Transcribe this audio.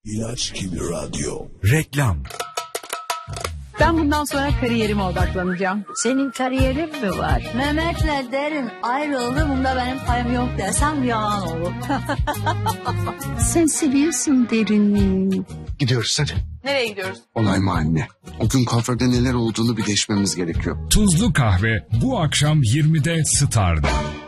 İlaç gibi radyo. Reklam. Ben bundan sonra kariyerime odaklanacağım. Senin kariyerin mi var? Mehmet'le Derin ayrıldı, bunda benim payım yok desem yalan olur. Sen seviyorsun Derin'i. Gidiyoruz hadi. Nereye gidiyoruz? Olay mahalline. O gün kuaförde neler olduğunu birleşmemiz gerekiyor. Tuzlu Kahve bu akşam 20'de Star'da.